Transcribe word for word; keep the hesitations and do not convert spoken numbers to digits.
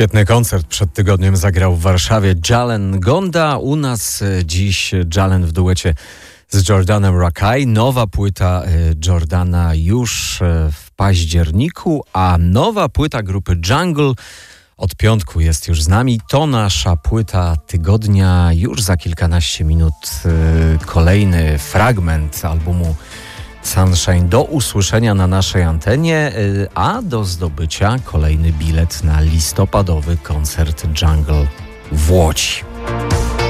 Świetny koncert przed tygodniem zagrał w Warszawie Jalen Gonda. U nas dziś Jalen w duecie z Jordanem Rakei. Nowa płyta Jordana już w październiku, a nowa płyta grupy Jungle od piątku jest już z nami. To nasza płyta tygodnia. Już za kilkanaście minut kolejny fragment albumu Sunshine do usłyszenia na naszej antenie, a do zdobycia kolejny bilet na listopadowy koncert Jungle w Łodzi.